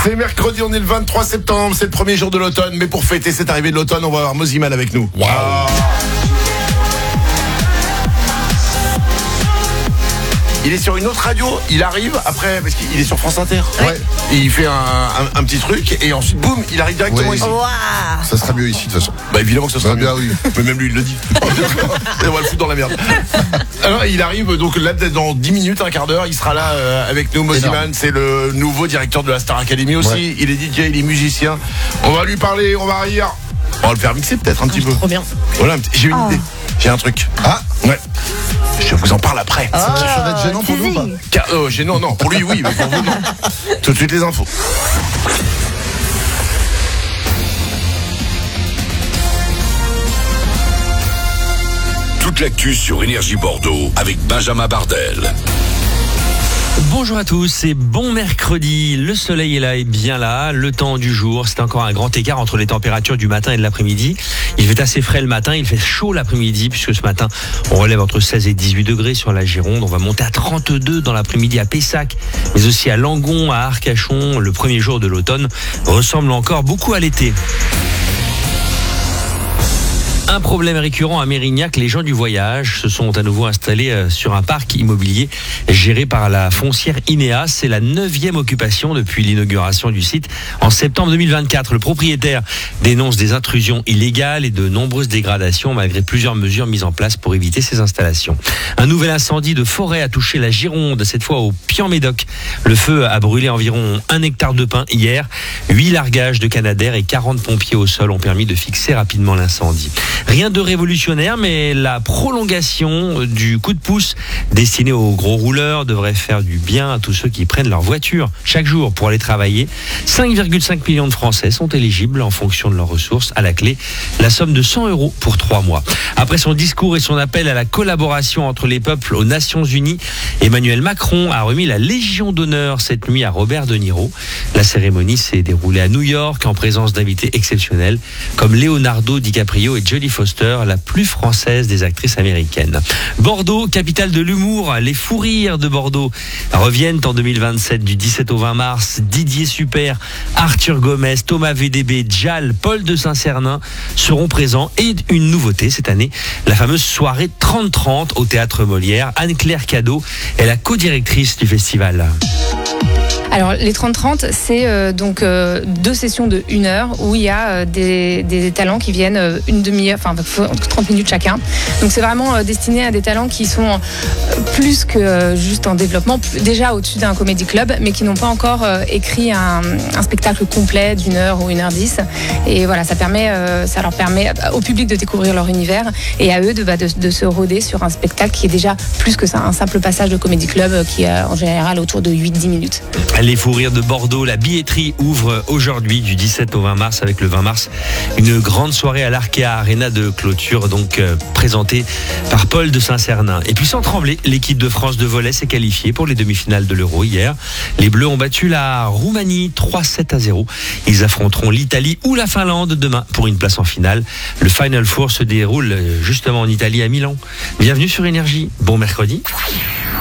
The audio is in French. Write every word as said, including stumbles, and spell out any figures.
C'est mercredi, on est le vingt-trois septembre, c'est le premier jour de l'automne. Mais pour fêter cette arrivée de l'automne, on va avoir Mosiman avec nous. Waouh. Il est sur une autre radio, il arrive après, parce qu'il est sur France Inter. Ouais. Et il fait un, un, un petit truc, et ensuite, boum, il arrive directement Ouais. ici. Wow. Ça sera mieux ici de toute façon. Bah évidemment que ce sera Bah, mieux. bien, oui. Mais même lui, il le dit. Et on va le foutre dans la merde. Alors, il arrive, donc là, peut-être dans dix minutes, un quart d'heure, il sera là euh, avec nous. Mosiman, c'est le nouveau directeur de la Star Academy aussi. Ouais. Il est D J, il est musicien. On va lui parler, on va rire. On va le faire mixer peut-être un petit peu. Trop bien. Voilà, un petit- j'ai une Oh. idée. J'ai un truc. Ah, Ouais. Je vous en parle après. ça va être gênant pour nous ou pas? Car, euh, gênant, non. Pour lui, oui, mais pour vous, non. Tout de suite, les infos. Toute l'actu sur Énergie Bordeaux avec Benjamin Bardel. Bonjour à tous et bon mercredi. Le soleil est là et bien là. Le temps du jour, c'est encore un grand écart entre les températures du matin et de l'après-midi. Il fait assez frais le matin, il fait chaud l'après-midi puisque ce matin, on relève entre seize et dix-huit degrés sur la Gironde. On va monter à trente-deux dans l'après-midi à Pessac, mais aussi à Langon, à Arcachon. Le premier jour de l'automne ressemble encore beaucoup à l'été. Un problème récurrent à Mérignac, les gens du voyage se sont à nouveau installés sur un parc immobilier géré par la foncière Inéa. C'est la neuvième occupation depuis l'inauguration du site en septembre deux mille vingt-quatre. Le propriétaire dénonce des intrusions illégales et de nombreuses dégradations malgré plusieurs mesures mises en place pour éviter ces installations. Un nouvel incendie de forêt a touché la Gironde, cette fois au Pian-Médoc. Le feu a brûlé environ un hectare de pin hier. Huit largages de Canadair et quarante pompiers au sol ont permis de fixer rapidement l'incendie. Rien de révolutionnaire, mais la prolongation du coup de pouce destiné aux gros rouleurs devrait faire du bien à tous ceux qui prennent leur voiture chaque jour pour aller travailler. cinq virgule cinq millions de Français sont éligibles en fonction de leurs ressources. À la clé, la somme de cent euros pour trois mois. Après son discours et son appel à la collaboration entre les peuples aux Nations Unies, Emmanuel Macron a remis la Légion d'honneur cette nuit à Robert De Niro. La cérémonie s'est déroulée à New York en présence d'invités exceptionnels comme Leonardo DiCaprio et Jodie Foster, la plus française des actrices américaines. Bordeaux, capitale de l'humour, les fous rires de Bordeaux reviennent en deux mille vingt-sept du dix-sept au vingt mars. Didier Super, Arthur Gomez, Thomas V D B, Jal, Paul de Saint-Cernin seront présents et une nouveauté cette année, la fameuse soirée trente trente au Théâtre Molière. Anne-Claire Cadeau est la co-directrice du festival. Alors les trente trente, c'est euh, donc euh, deux sessions de une heure où il y a euh, des, des talents qui viennent euh, une demi-heure, enfin trente minutes chacun. Donc c'est vraiment euh, destiné à des talents qui sont euh, plus que euh, juste en développement, déjà au-dessus d'un comédie club, mais qui n'ont pas encore euh, écrit un, un spectacle complet d'une heure ou une heure dix. Et voilà, ça permet, euh, ça leur permet au public de découvrir leur univers et à eux de, bah, de, de se roder sur un spectacle qui est déjà plus que ça, un simple passage de comédie club euh, qui est en général autour de huit à dix minutes. Les fous rires de Bordeaux, la billetterie ouvre aujourd'hui du dix-sept au vingt mars avec le vingt mars une grande soirée à l'Arkea Arena de clôture donc euh, présentée par Paul de Saint-Cernin. Et puis sans trembler, l'équipe de France de volley s'est qualifiée pour les demi-finales de l'Euro hier. Les Bleus ont battu la Roumanie trois sept à zéro. Ils affronteront l'Italie ou la Finlande demain pour une place en finale. Le Final Four se déroule justement en Italie à Milan. Bienvenue sur Énergie. Bon mercredi.